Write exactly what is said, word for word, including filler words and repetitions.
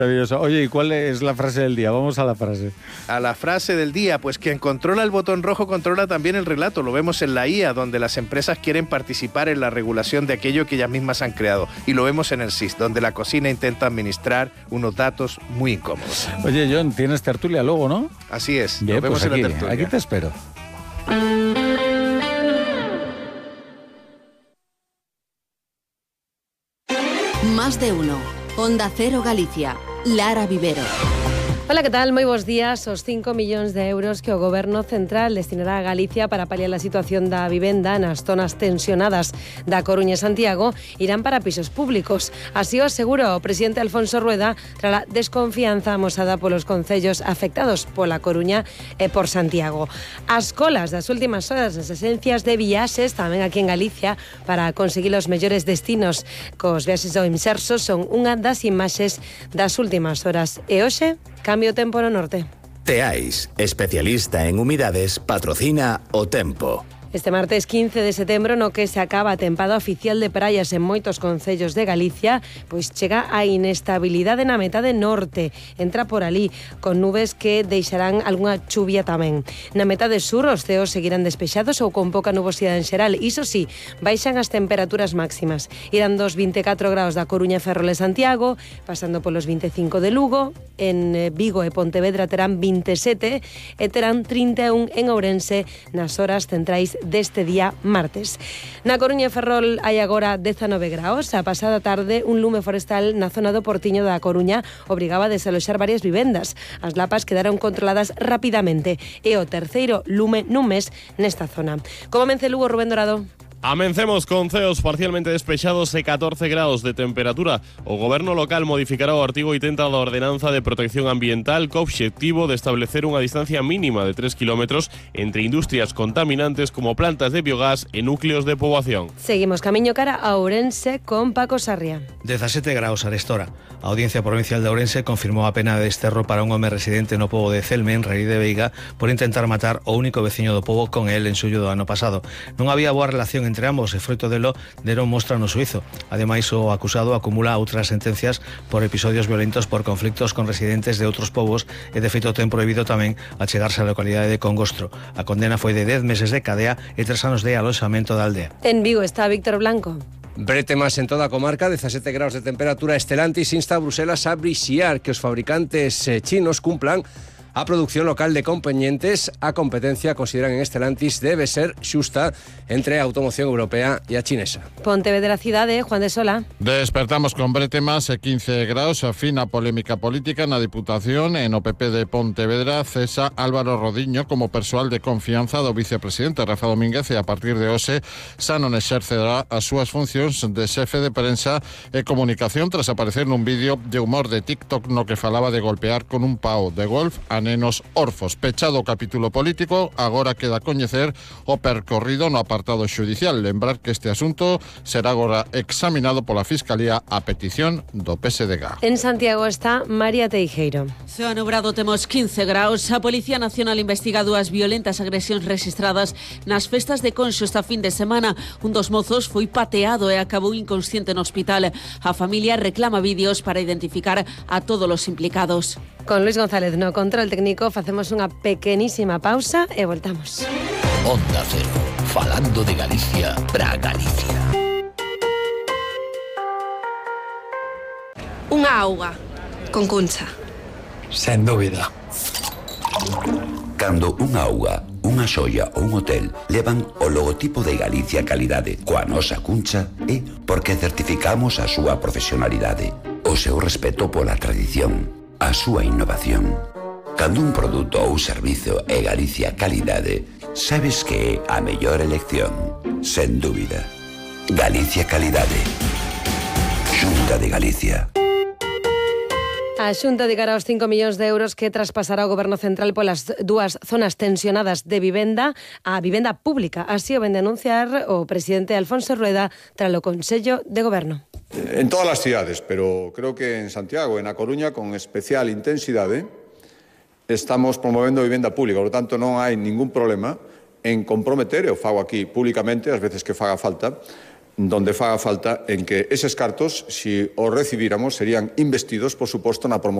Maravilloso. Oye, ¿y cuál es la frase del día? Vamos a la frase. A la frase del día, pues quien controla el botón rojo controla también el relato. Lo vemos en la I A, donde las empresas quieren participar en la regulación de aquello que ellas mismas han creado. Y lo vemos en el S I S, donde la cocina intenta administrar unos datos muy incómodos. Oye, John, tienes tertulia luego, ¿no? Así es, Bien, lo vemos pues aquí, en la tertulia. aquí te espero. Más de uno. Onda Cero Galicia. Lara Vivero. Ola, que tal? Moi bons días. Os cinco millóns de euros que o Goberno Central destinará a Galicia para paliar a situación da vivenda nas zonas tensionadas da Coruña e Santiago irán para pisos públicos. Así o asegura o presidente Alfonso Rueda tras a desconfianza amosada polos concellos afectados pola Coruña e por Santiago. As colas das últimas horas nas esencias de viaxes tamén aquí en Galicia para conseguir os mellores destinos cos viaxes do Imserso son unha das imaxes das últimas horas. E hoxe, cambio tempo no norte. Teais, especialista en humidades, patrocina o tempo. Este martes quince de setembro, no que se acaba a tempada oficial de praias en moitos concellos de Galicia, pois chega a inestabilidade na metade norte. Entra por ali, con nubes que deixarán algunha chuvia tamén. Na metade sur, os ceos seguirán despexados ou con pouca nubosidade en xeral. Iso sí, baixan as temperaturas máximas. Irán dos vinte e catro graus da Coruña, Ferrol e Santiago, pasando polos vinte e cinco de Lugo. En Vigo e Pontevedra terán vinte e sete e terán trinta e un en Ourense nas horas centrais deste día martes. Na Coruña e Ferrol hai agora dezanove graus. A pasada tarde, un lume forestal na zona do Portiño da Coruña obrigaba a desaloxar varias vivendas. As lapas quedaron controladas rapidamente. E o terceiro lume nun mes nesta zona. Como mence Lugo, Rubén Dorado? Amencemos con ceos parcialmente despexados e catorce graus de temperatura. O goberno local modificará o artigo oitenta da Ordenanza de Protección Ambiental co obxectivo de establecer unha distancia mínima de tres kilómetros entre industrias contaminantes como plantas de biogás e núcleos de poboación. Seguimos camiño cara a Ourense con Paco Sarria. dezasete graus arestora. A Audiencia Provincial de Ourense confirmou a pena de desterro para un home residente no pobo de Celme, en Reí de Veiga, por intentar matar o único veciño do pobo con el en xullo do ano pasado. Non había boa relación entre ambos e froito delo deron mostra no suizo. Ademais, o acusado acumula outras sentencias por episodios violentos por conflictos con residentes de outros povos e de feito ten prohibido tamén achegarse á localidade de Congostro. A condena foi de dez meses de cadea e tres anos de aloxamento da aldea. En Vigo está Víctor Blanco. Brete máis en toda a comarca, dezasete graus de temperatura. Stellantis insta a Bruselas a brixiar que os fabricantes chinos cumplan a produción local de componentes. A competencia, consideran en Stellantis, debe ser xusta entre a automoción europea e a chinesa. Pontevedra cidade, Juan de Sola. Despertamos con bretemas e quince graus, a fin a polémica política na Diputación. En o P P de Pontevedra cesa Álvaro Rodiño como persoal de confianza do vicepresidente Rafa Domínguez e a partir de hoxe xa non exercerá as súas funcións de xefe de prensa e comunicación tras aparecer nun vídeo de humor de TikTok no que falaba de golpear con un pau de golf a nenos orfos. Pechado o capítulo político, agora queda coñecer o percorrido no apartado xudicial. Lembrar que este asunto será agora examinado pola Fiscalía a petición do P S D G. En Santiago está María Teijeiro. Ceo nubrado, temos quince graus. A Policía Nacional investiga dúas violentas agresións registradas nas festas de Conxo esta fin de semana. Un dos mozos foi pateado e acabou inconsciente no hospital. A familia reclama vídeos para identificar a todos os implicados. Con Luis González no control técnico facemos unha pequenísima pausa e voltamos. Onda Cero, falando de Galicia para Galicia. Unha auga con cuncha. Sen dúbida. Cando unha auga, unha xoia ou un hotel levan o logotipo de Galicia Calidade coa nosa cuncha, é porque certificamos a súa profesionalidade, o seu respeto pola tradición, a súa innovación. Cando un produto ou servizo é Galicia Calidade, sabes que é a mellor elección, sen dúbida. Galicia Calidade. Xunta de Galicia. A Xunta dedicará os cinco millóns de euros que traspasará o Goberno Central polas dúas zonas tensionadas de vivenda á vivenda pública. Así o ven denunciar o presidente Alfonso Rueda tras o Consello de Goberno. En todas las ciudades, pero creo que en Santiago, en A Coruña, con especial intensidade, estamos promovendo vivenda pública. Por lo tanto, non hai ningún problema en comprometer, e o fago aquí públicamente, as veces que faga falta, donde faga falta en que eses cartos, si os recibíramos, serían investidos, por suposto, na promoción